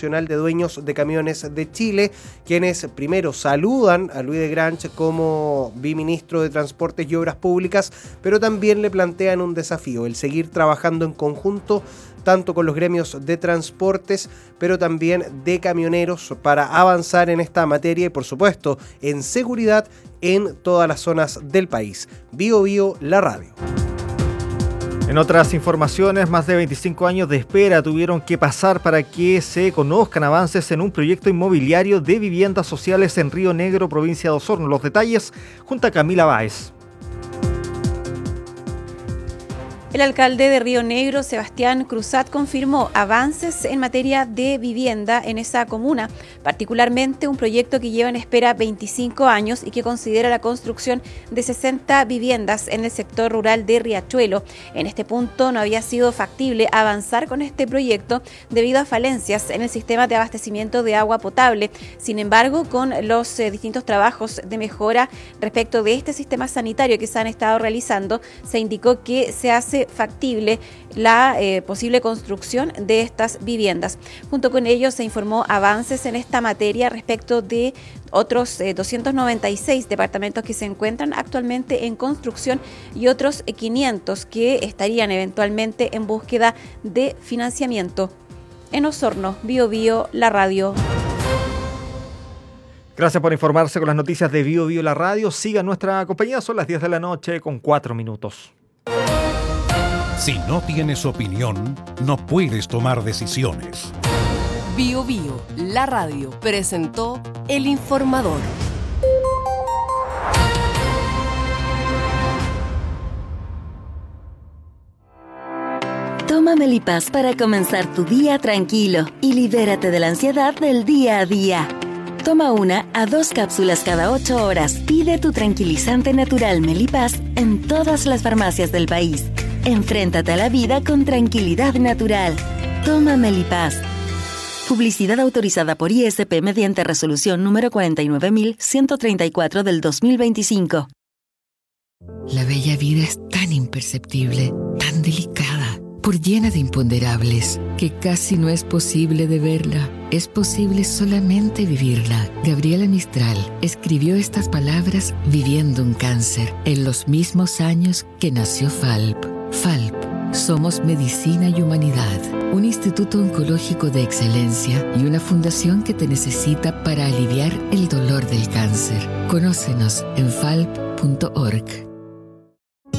Nacional de Dueños de Camiones de Chile, quienes primero saludan a Louis de Grange como viceministro de Transportes y Obras Públicas, pero también le plantean un desafío, el seguir trabajando en conjunto tanto con los gremios de transportes, pero también de camioneros para avanzar en esta materia y, por supuesto, en seguridad en todas las zonas del país. Bio Bio, la radio. En otras informaciones, más de 25 años de espera tuvieron que pasar para que se conozcan avances en un proyecto inmobiliario de viviendas sociales en Río Negro, provincia de Osorno. Los detalles junto a Camila Báez. El alcalde de Río Negro, Sebastián Cruzat, confirmó avances en materia de vivienda en esa comuna, particularmente un proyecto que lleva en espera 25 años y que considera la construcción de 60 viviendas en el sector rural de Riachuelo. En este punto no había sido factible avanzar con este proyecto debido a falencias en el sistema de abastecimiento de agua potable. Sin embargo, con los distintos trabajos de mejora respecto de este sistema sanitario que se han estado realizando, se indicó que se hace factible la posible construcción de estas viviendas. Junto con ello se informó avances en esta materia respecto de otros 296 departamentos que se encuentran actualmente en construcción y otros 500 que estarían eventualmente en búsqueda de financiamiento. En Osorno, Bio Bio, la radio. Gracias por informarse con las noticias de Bio Bio, la radio. Siga nuestra compañía, son las 10 de la noche con 4 minutos. Si no tienes opinión, no puedes tomar decisiones. Bio Bio, la radio, presentó El Informador. Toma Melipaz para comenzar tu día tranquilo y libérate de la ansiedad del día a día. Toma 1 a 2 cápsulas cada 8 horas. Pide tu tranquilizante natural Melipaz en todas las farmacias del país. Enfréntate a la vida con tranquilidad natural. Toma Melipaz. Publicidad autorizada por ISP mediante resolución número 49.134 del 2025. La bella vida es tan imperceptible, tan delicada, por llena de imponderables, que casi no es posible de verla. Es posible solamente vivirla. Gabriela Mistral escribió estas palabras viviendo un cáncer en los mismos años que nació FALP. FALP, somos medicina y humanidad, un instituto oncológico de excelencia y una fundación que te necesita para aliviar el dolor del cáncer. Conócenos en falp.org.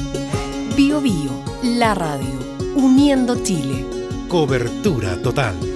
Bio Bio, la radio, uniendo Chile. Cobertura total.